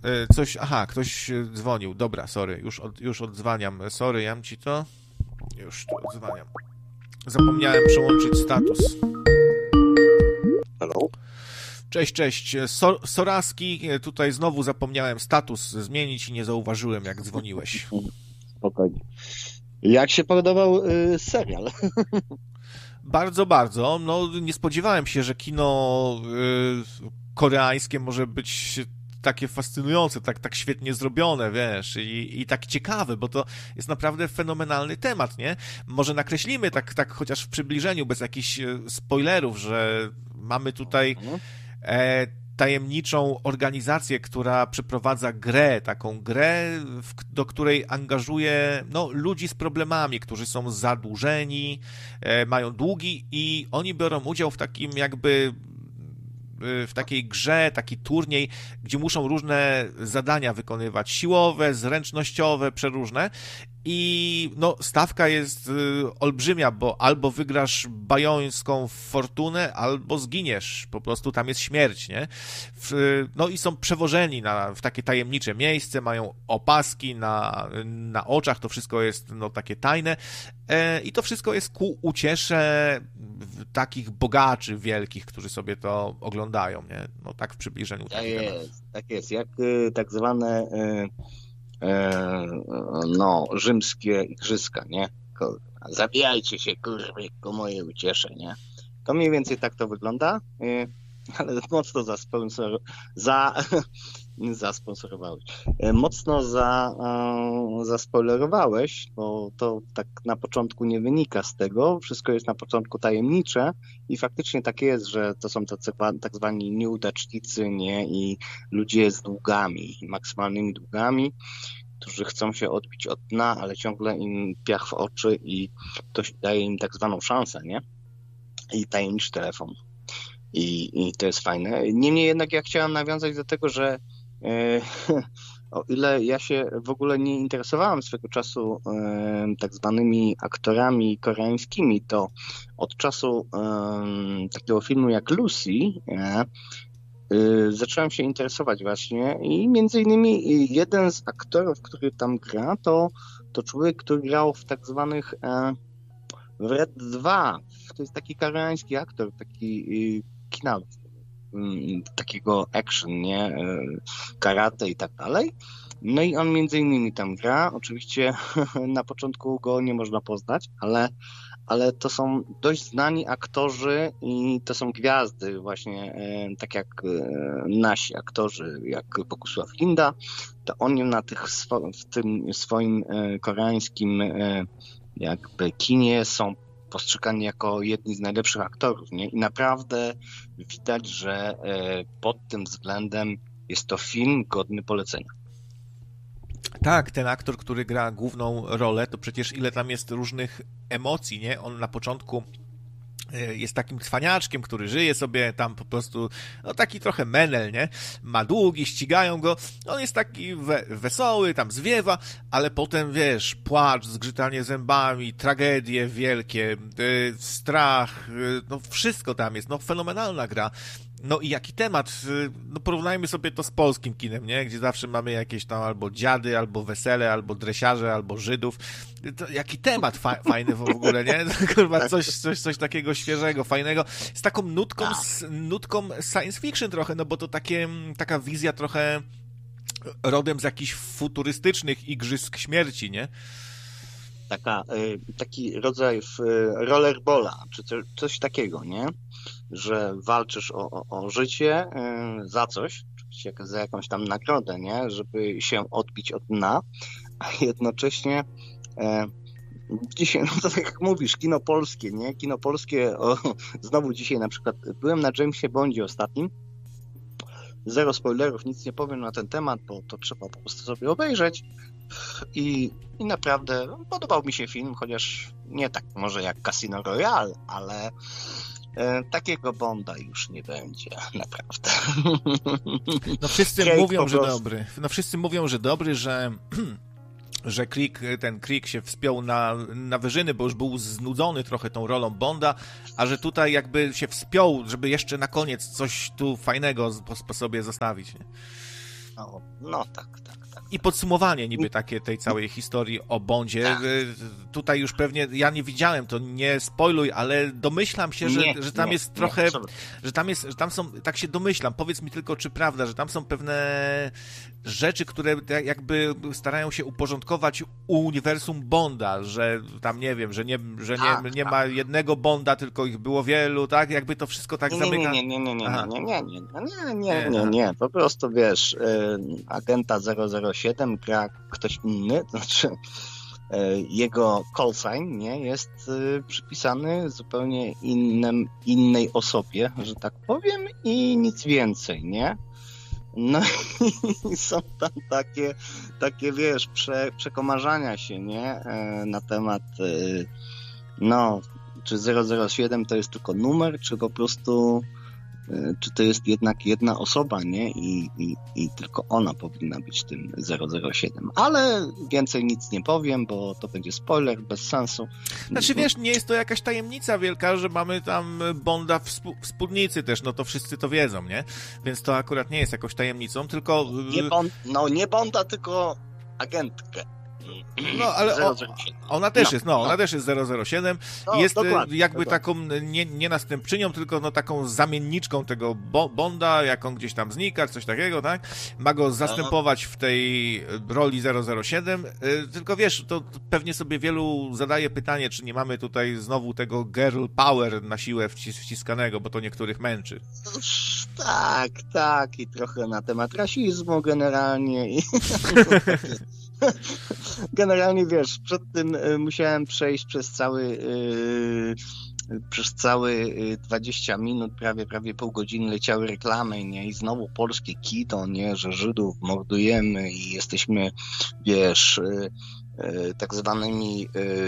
Ktoś dzwonił. Dobra, sorry, już odzwaniam. Sorry, jam ci to. Już tu odzwaniam. Zapomniałem przełączyć status. Hello? Cześć. Soraski, tutaj znowu zapomniałem status zmienić i nie zauważyłem, jak dzwoniłeś. Spokojnie. Jak się podobał serial? Bardzo. No, nie spodziewałem się, że kino koreańskie może być takie fascynujące, tak świetnie zrobione, wiesz, i tak ciekawe, bo to jest naprawdę fenomenalny temat, nie? Może nakreślimy tak chociaż w przybliżeniu, bez jakichś spoilerów, że mamy tutaj tajemniczą organizację, która przeprowadza taką grę, do której angażuje ludzi z problemami, którzy są zadłużeni, mają długi i oni biorą udział w takim w takiej grze, taki turniej, gdzie muszą różne zadania wykonywać, siłowe, zręcznościowe, przeróżne. I stawka jest olbrzymia, bo albo wygrasz bajońską fortunę, albo zginiesz. Po prostu tam jest śmierć, nie? I są przewożeni w takie tajemnicze miejsce, mają opaski na oczach, to wszystko jest takie tajne. I to wszystko jest ku uciesze takich bogaczy wielkich, którzy sobie to oglądają, nie? Tak w przybliżeniu. Tak jest. Jak tak zwane rzymskie igrzyska, nie? Zabijajcie się, kurwy, ku mojej uciesze, nie? To mniej więcej tak to wygląda, ale mocno zasponsorowałeś. Mocno zaspoilerowałeś, bo to tak na początku nie wynika z tego. Wszystko jest na początku tajemnicze i faktycznie tak jest, że to są tak zwani nieudacznicy, nie? I ludzie z długami, maksymalnymi długami, którzy chcą się odbić od dna, ale ciągle im piach w oczy i ktoś daje im tak zwaną szansę, nie? I tajemniczy telefon. I to jest fajne. Niemniej jednak ja chciałem nawiązać do tego, że o ile ja się w ogóle nie interesowałem swego czasu tak zwanymi aktorami koreańskimi, to od czasu takiego filmu jak Lucy zacząłem się interesować właśnie i między innymi jeden z aktorów, który tam gra, to człowiek, który grał w tak zwanych w Red 2. To jest taki koreański aktor, taki kina takiego action, nie? Karate i tak dalej. No i on między innymi tam gra. Oczywiście na początku go nie można poznać, ale to są dość znani aktorzy i to są gwiazdy właśnie, tak jak nasi aktorzy, jak Bogusław Linda, to oni w tym swoim koreańskim jakby kinie są postrzegani jako jedni z najlepszych aktorów, nie? I naprawdę widać, że pod tym względem jest to film godny polecenia. Tak, ten aktor, który gra główną rolę, to przecież ile tam jest różnych emocji, nie? On na początku jest takim cwaniaczkiem, który żyje sobie tam po prostu, taki trochę menel, nie? Ma długi, ścigają go, on jest taki wesoły, tam zwiewa, ale potem, wiesz, płacz, zgrzytanie zębami, tragedie wielkie, strach, wszystko tam jest, fenomenalna gra. I jaki temat? Porównajmy sobie to z polskim kinem, nie? Gdzie zawsze mamy jakieś tam albo dziady, albo wesele, albo dresiarze, albo Żydów. Jaki temat fajny w ogóle, nie? Kurwa, coś takiego świeżego, fajnego. Z taką nutką science fiction trochę, bo to taka wizja trochę rodem z jakichś futurystycznych igrzysk śmierci, nie? Taki rodzaj rollerbola, czy coś takiego, nie? Że walczysz o życie za coś, oczywiście za jakąś tam nagrodę, nie? Żeby się odbić od dna, a jednocześnie dzisiaj, tak jak mówisz, kino polskie, nie? Kino polskie, znowu dzisiaj na przykład byłem na Jamesie Bondzie ostatnim, zero spoilerów, nic nie powiem na ten temat, bo to trzeba po prostu sobie obejrzeć i naprawdę podobał mi się film, chociaż nie tak może jak Casino Royale, ale takiego Bonda już nie będzie, naprawdę. Wszyscy mówią, że dobry. Wszyscy mówią, że dobry, że ten Creek się wspiął na wyżyny, bo już był znudzony trochę tą rolą Bonda, a że tutaj jakby się wspiął, żeby jeszcze na koniec coś tu fajnego po sobie zostawić. Nie? No tak. I podsumowanie niby takie tej całej historii o Bondzie. Tak. Tutaj już pewnie, ja nie widziałem, to nie spoiluj, ale domyślam się, że tam jest trochę, że tam są, tak się domyślam, powiedz mi tylko, czy prawda, że tam są pewne rzeczy, które jakby starają się uporządkować uniwersum Bonda, że tam nie wiem, że nie ma jednego Bonda, tylko ich było wielu, tak? Jakby to wszystko tak zamyka. Nie. Po prostu wiesz, agenta 007 gra ktoś inny, to znaczy jego call sign, nie, jest przypisany zupełnie innej osobie, że tak powiem, i nic więcej, nie? No i są tam takie wiesz, przekomarzania się, nie? Na temat czy 007 to jest tylko numer, czy po prostu czy to jest jednak jedna osoba, nie? I tylko ona powinna być tym 007. Ale więcej nic nie powiem, bo to będzie spoiler, bez sensu. Znaczy wiesz, nie jest to jakaś tajemnica wielka, że mamy tam Bonda w spódnicy też, no to wszyscy to wiedzą, nie? Więc to akurat nie jest jakąś tajemnicą, tylko... Nie Bonda, tylko agentkę. No, ale ona też jest, ona też jest 007 i jest jakby taką nie następczynią, tylko taką zamienniczką tego Bonda, jak on gdzieś tam znika, coś takiego, tak? Ma go zastępować w tej roli 007, tylko wiesz, to pewnie sobie wielu zadaje pytanie, czy nie mamy tutaj znowu tego girl power na siłę wciskanego, bo to niektórych męczy. Tak, i trochę na temat rasizmu generalnie i... Generalnie wiesz, przed tym musiałem przejść przez cały 20 minut, prawie pół godziny leciały reklamy, nie? I znowu polskie kino, nie? Że Żydów mordujemy i jesteśmy, wiesz, tak zwanymi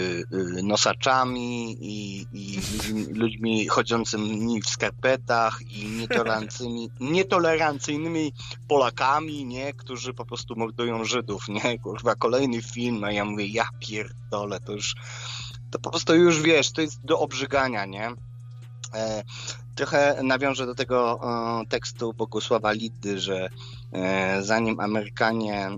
nosaczami i ludźmi chodzącymi w skarpetach i nietolerancyjnymi Polakami, nie, którzy po prostu mordują Żydów, nie, kurwa, kolejny film, a ja mówię, ja pierdolę, to po prostu już wiesz, to jest do obrzygania, nie. Trochę nawiążę do tego tekstu Bogusława Liddy, że zanim Amerykanie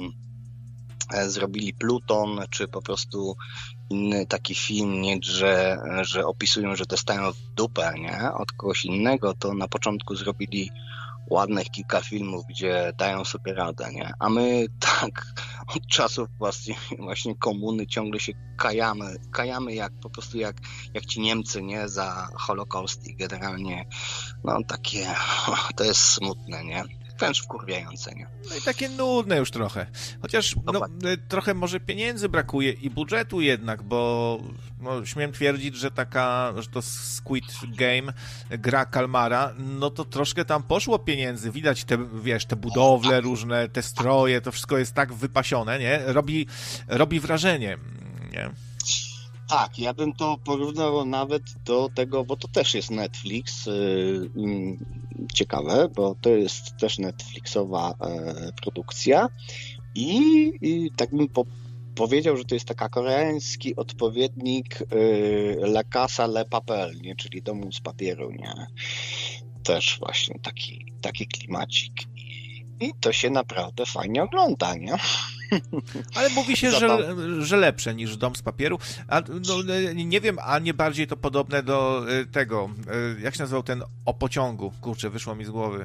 zrobili Pluton, czy po prostu inny taki film, nie, że opisują, że dostają w dupę, nie, od kogoś innego, to na początku zrobili ładnych kilka filmów, gdzie dają sobie radę, nie, a my tak od czasów właśnie komuny ciągle się kajamy jak po prostu jak ci Niemcy, nie, za Holokaust i generalnie, takie, to jest smutne, nie. Wręcz wkurwiające, nie? No i takie nudne już trochę. Chociaż trochę może pieniędzy brakuje i budżetu jednak, bo śmiem twierdzić, że to Squid Game, gra kalmara, to troszkę tam poszło pieniędzy. Widać te budowle różne, te stroje, to wszystko jest tak wypasione, nie? Robi wrażenie, nie? Tak, ja bym to porównał nawet do tego, bo to też jest Netflix, ciekawe, bo to jest też Netflixowa produkcja i tak bym powiedział, że to jest taka koreański odpowiednik La Casa de Papel, nie, czyli Domu z papieru, nie. Też właśnie taki klimacik i to się naprawdę fajnie ogląda, nie? Ale mówi się, że lepsze niż Dom z papieru. Nie wiem, a nie bardziej to podobne do tego, jak się nazywał ten o pociągu? Kurczę, wyszło mi z głowy.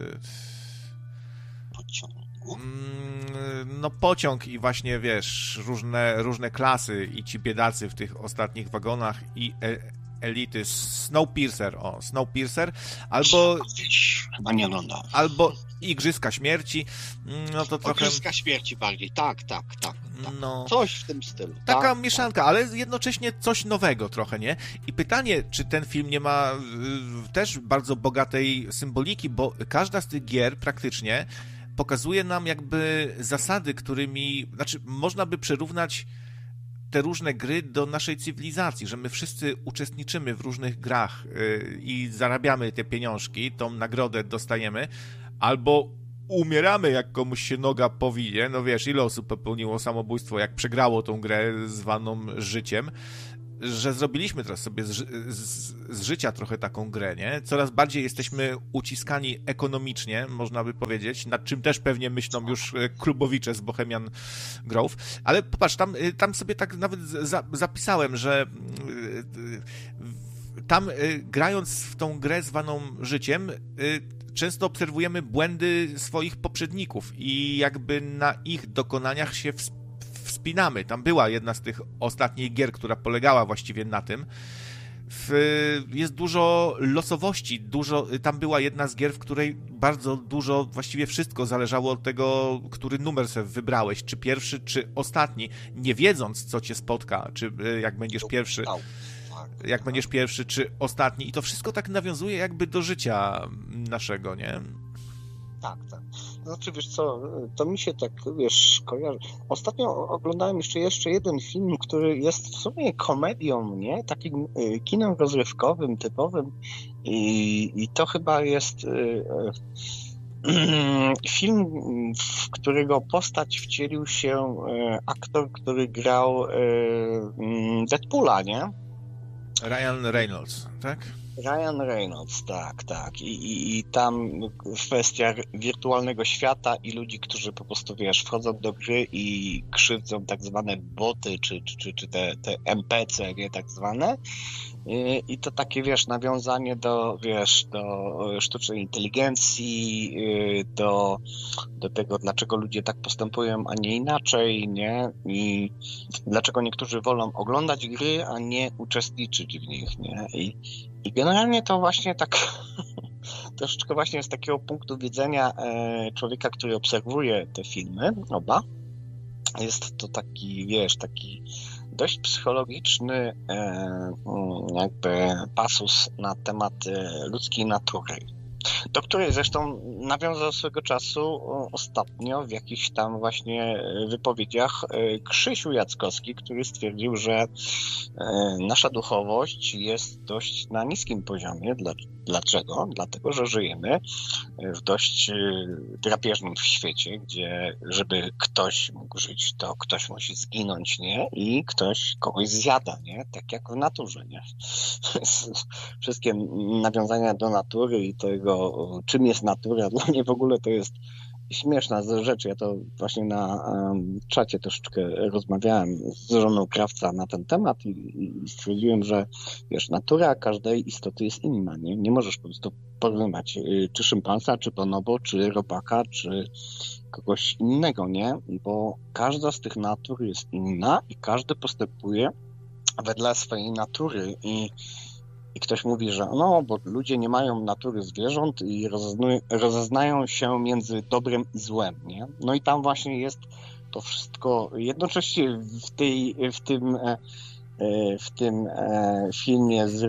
Pociągu? Pociąg i właśnie, wiesz, różne klasy i ci biedacy w tych ostatnich wagonach i elity. Snowpiercer, albo... Chyba nie oglądałem. Albo Igrzyska Śmierci, to trochę... Igrzyska Śmierci bardziej, tak. Coś w tym stylu. Taka mieszanka, ale jednocześnie coś nowego trochę, nie? I pytanie, czy ten film nie ma też bardzo bogatej symboliki, bo każda z tych gier praktycznie pokazuje nam jakby zasady, którymi... Znaczy, można by przyrównać te różne gry do naszej cywilizacji, że my wszyscy uczestniczymy w różnych grach i zarabiamy te pieniążki, tą nagrodę dostajemy, albo umieramy, jak komuś się noga powinie. Wiesz, ile osób popełniło samobójstwo, jak przegrało tą grę zwaną życiem. że zrobiliśmy teraz sobie z życia trochę taką grę, nie? Coraz bardziej jesteśmy uciskani ekonomicznie, można by powiedzieć, nad czym też pewnie myślą już klubowicze z Bohemian Grove, ale popatrz, tam sobie tak nawet zapisałem, że tam grając w tą grę zwaną życiem, często obserwujemy błędy swoich poprzedników i jakby na ich dokonaniach się wspinamy. Tam była jedna z tych ostatnich gier, która polegała właściwie na tym. Jest dużo losowości, tam była jedna z gier, w której bardzo dużo, właściwie wszystko zależało od tego, który numer sobie wybrałeś, czy pierwszy, czy ostatni, nie wiedząc, co cię spotka, czy jak będziesz pierwszy, czy ostatni. I to wszystko tak nawiązuje jakby do życia naszego, nie? Tak. Znaczy, wiesz co, to mi się tak, wiesz, kojarzy. Ostatnio oglądałem jeszcze jeden film, który jest w sumie komedią, nie? Takim kinem rozrywkowym, typowym. I to chyba jest film, w którego postać wcielił się aktor, który grał Deadpoola, nie? Ryan Reynolds, tak? Ryan Reynolds, tak. I tam kwestia wirtualnego świata i ludzi, którzy po prostu, wiesz, wchodzą do gry i krzywdzą tak zwane boty, czy te NPC, nie, tak zwane. I to takie, wiesz, nawiązanie do sztucznej inteligencji, do tego, dlaczego ludzie tak postępują, a nie inaczej, nie? I dlaczego niektórzy wolą oglądać gry, a nie uczestniczyć w nich, nie? I generalnie to właśnie tak troszeczkę właśnie z takiego punktu widzenia człowieka, który obserwuje te filmy, oba, jest to taki, wiesz, taki dość psychologiczny jakby pasus na temat ludzkiej natury, do której zresztą nawiązał swego czasu ostatnio w jakichś tam właśnie wypowiedziach Krzysiu Jackowski, który stwierdził, że nasza duchowość jest dość na niskim poziomie. Dlaczego? Dlatego, że żyjemy w dość drapieżnym świecie, gdzie żeby ktoś mógł żyć, to ktoś musi zginąć, nie? I ktoś kogoś zjada, nie? Tak jak w naturze, nie? Wszystkie nawiązania do natury i tego, czym jest natura, dla mnie w ogóle to jest śmieszna rzecz. Ja to właśnie na czacie troszeczkę rozmawiałem z żoną Krawca na ten temat i stwierdziłem, że wiesz, natura każdej istoty jest inna, nie? Nie możesz po prostu porównywać czy szympansa, czy bonobo, czy robaka, czy kogoś innego, nie? Bo każda z tych natur jest inna i każdy postępuje wedle swojej natury i ktoś mówi, że no, bo ludzie nie mają natury zwierząt i rozeznają się między dobrem i złem, nie? No i tam właśnie jest to wszystko jednocześnie w tym filmie z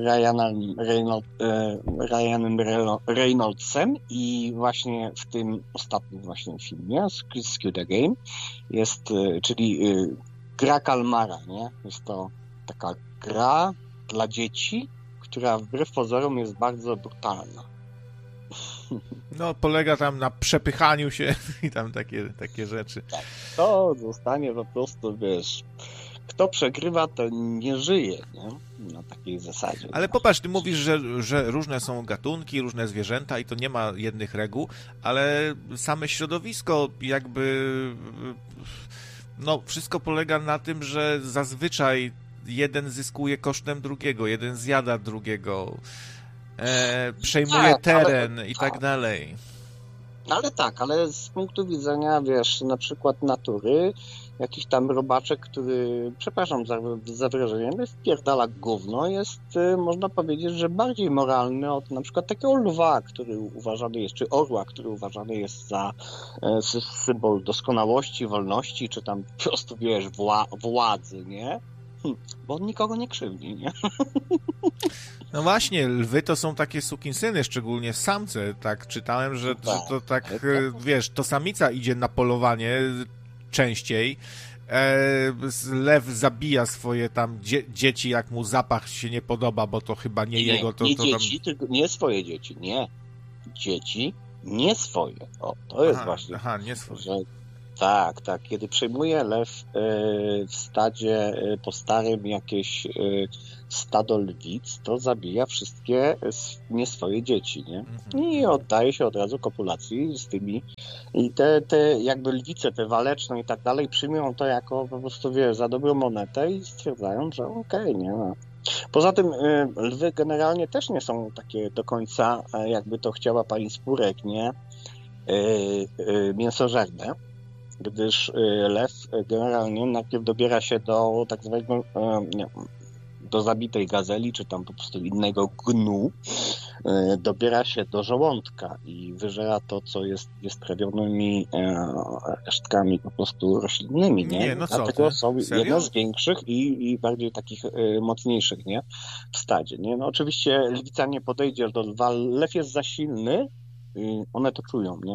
Ryanem Reynoldsem i właśnie w tym ostatnim właśnie filmie Squid Game jest, czyli gra kalmara, nie? Jest to taka gra dla dzieci, która wbrew pozorom jest bardzo brutalna. No, polega tam na przepychaniu się i tam takie rzeczy. Tak, to zostanie po prostu, wiesz, kto przegrywa, to nie żyje, nie? Na takiej zasadzie. Ale popatrz, ty mówisz, że różne są gatunki, różne zwierzęta i to nie ma jednych reguł, ale same środowisko jakby, no, wszystko polega na tym, że zazwyczaj jeden zyskuje kosztem drugiego, jeden zjada drugiego, przejmuje teren i tak dalej. Ale z punktu widzenia, wiesz, na przykład natury, jakiś tam robaczek, który, przepraszam za wrażenie, ale wpierdala gówno, jest, można powiedzieć, że bardziej moralny od na przykład takiego lwa, który uważany jest, czy orła, który uważany jest za symbol doskonałości, wolności, czy tam po prostu, wiesz, władzy, nie? Bo on nikogo nie krzywdzi, nie? No właśnie, lwy to są takie sukinsyny, szczególnie samce, tak czytałem, że to tak, wiesz, to samica idzie na polowanie częściej, lew zabija swoje tam dzieci, jak mu zapach się nie podoba, bo to chyba nie jego. Nie dzieci, tylko nie swoje dzieci, nie. Dzieci, nie swoje. O, to jest właśnie. Aha, nie swoje. Że Tak, tak. Kiedy przyjmuje lew w stadzie po starym jakieś stado lwic, to zabija wszystkie nie swoje dzieci, nie? I oddaje się od razu kopulacji z tymi. I te jakby lwice, te waleczne i tak dalej, przyjmują to jako po prostu, wiesz, za dobrą monetę i stwierdzają, że okej, nie no. Poza tym lwy generalnie też nie są takie do końca, jakby to chciała pani Spurek, nie? Mięsożerne, gdyż lew generalnie najpierw dobiera się do tak zwanego do zabitej gazeli, czy tam po prostu innego gnu, dobiera się do żołądka i wyżera to, co jest trawionymi resztkami po prostu roślinnymi, nie? Nie, no co Dlatego ty? są Serio? jedne z większych i bardziej takich mocniejszych, nie? W stadzie, nie? No oczywiście lwica nie podejdzie do lwa, lew jest za silny, one to czują, nie?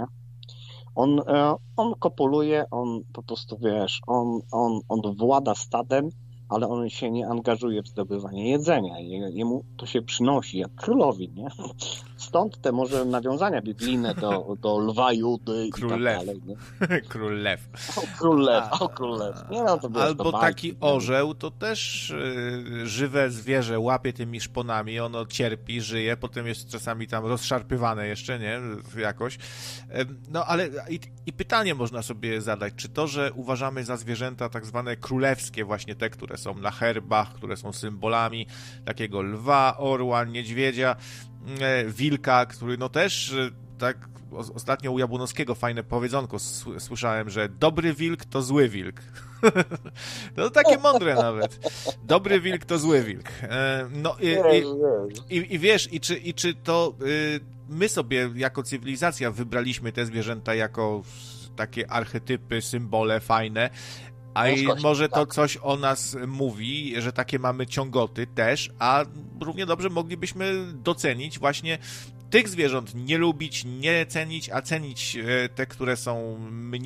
On kopuluje, on po prostu, wiesz, on włada stadem, ale on się nie angażuje w zdobywanie jedzenia. Jemu to się przynosi, jak królowi, nie? Stąd te może nawiązania biblijne do lwa Judy Król i tak lew. dalej, nie? Król lew. Król lew. Nie, no to wiesz, Albo to bajki, taki nie? orzeł to też żywe zwierzę łapie tymi szponami, ono cierpi, żyje, potem jest czasami tam rozszarpywane jeszcze, nie? Jakoś. No ale i pytanie można sobie zadać, czy to, że uważamy za zwierzęta tak zwane królewskie, właśnie te, które są na herbach, które są symbolami takiego lwa, orła, niedźwiedzia, wilka, który no też tak ostatnio u Jabłonowskiego fajne powiedzonko słyszałem, że dobry wilk to zły wilk. No takie mądre nawet. Dobry wilk to zły wilk. No i wiesz, i czy to my sobie jako cywilizacja wybraliśmy te zwierzęta jako takie archetypy, symbole fajne, a i może to coś o nas mówi, że takie mamy ciągoty też, a równie dobrze moglibyśmy docenić właśnie tych zwierząt, nie lubić, nie cenić, a cenić te, które są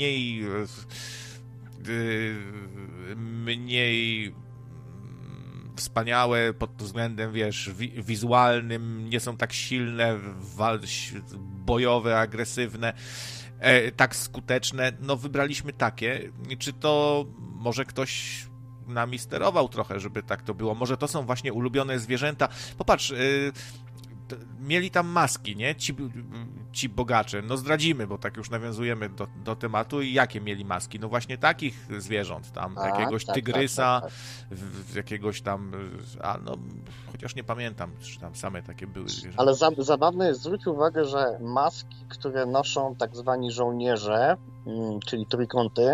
mniej wspaniałe pod względem, wiesz, wizualnym, nie są tak silne, bojowe, agresywne, tak skuteczne. No wybraliśmy takie. Czy to może ktoś nami sterował trochę, żeby tak to było? Może to są właśnie ulubione zwierzęta. Popatrz, mieli tam maski, nie? Ci bogacze. No zdradzimy, bo tak już nawiązujemy do tematu. I jakie mieli maski? No właśnie takich zwierząt. Tam jakiegoś tygrysa, jakiegoś tam... no, chociaż nie pamiętam, czy tam same takie były zwierzęta. Ale zabawne jest, zwróć uwagę, że maski, które noszą tak zwani żołnierze, czyli trójkąty,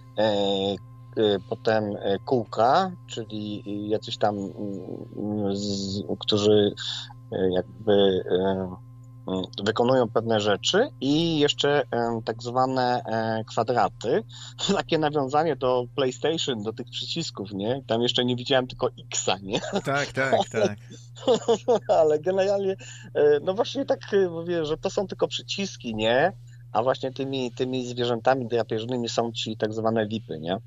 potem kółka, czyli jacyś tam, którzy jakby wykonują pewne rzeczy i jeszcze tak zwane kwadraty. Takie nawiązanie do PlayStation, do tych przycisków, nie? Tam jeszcze nie widziałem tylko X-a, nie? Tak. Ale generalnie, no właśnie tak mówię, że to są tylko przyciski, nie? A właśnie tymi zwierzętami drapieżnymi są ci tak zwane VIP-y, nie?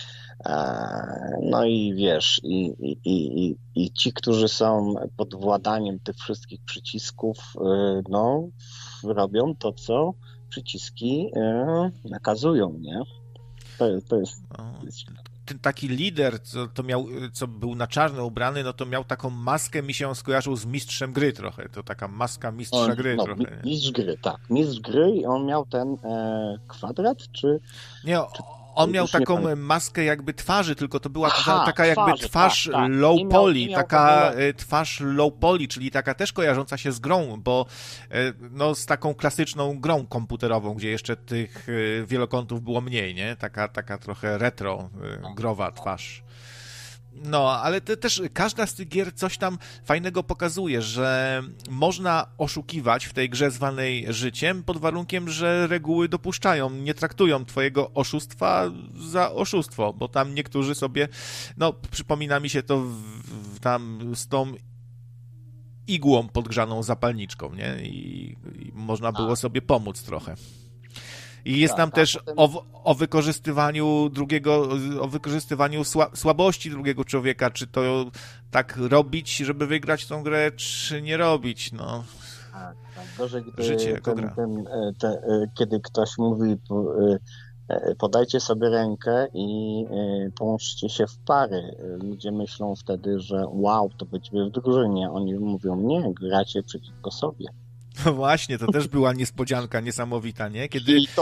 No i wiesz, i ci, którzy są pod władaniem tych wszystkich przycisków, no, robią to, co przyciski nakazują, nie? To jest ten taki lider, co był na czarno ubrany, no to miał taką maskę, mi się on skojarzył z mistrzem gry trochę. To taka maska mistrza gry trochę. Mistrz gry, tak. Mistrz gry i on miał ten kwadrat, czy... Nie, on miał taką maskę jakby twarzy, tylko to była taka jakby twarz tak. low poly, taka twarz low poly, czyli taka też kojarząca się z grą, bo no z taką klasyczną grą komputerową, gdzie jeszcze tych wielokątów było mniej, nie? Taka trochę retro growa twarz. No, ale też każda z tych gier coś tam fajnego pokazuje, że można oszukiwać w tej grze zwanej życiem pod warunkiem, że reguły dopuszczają, nie traktują twojego oszustwa za oszustwo, bo tam niektórzy sobie, no przypomina mi się to tam z tą igłą podgrzaną zapalniczką, nie? I można było sobie pomóc trochę. I jest tam też o wykorzystywaniu słabości drugiego człowieka, czy to tak robić, żeby wygrać tą grę, czy nie robić, no. Tak. Gorzej, gdy Życie jako gra. kiedy ktoś mówi podajcie sobie rękę i połączcie się w pary. Ludzie myślą wtedy, że wow, to będziemy w drużynie. Oni mówią, nie, gracie przeciwko sobie. No właśnie, to też była niespodzianka niesamowita, nie? Kiedy I to